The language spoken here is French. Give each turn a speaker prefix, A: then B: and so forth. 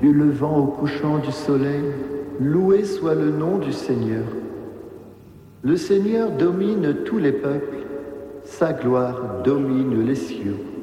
A: Du levant au couchant du soleil, loué soit le nom du Seigneur. Le Seigneur domine tous les peuples, sa gloire domine les cieux.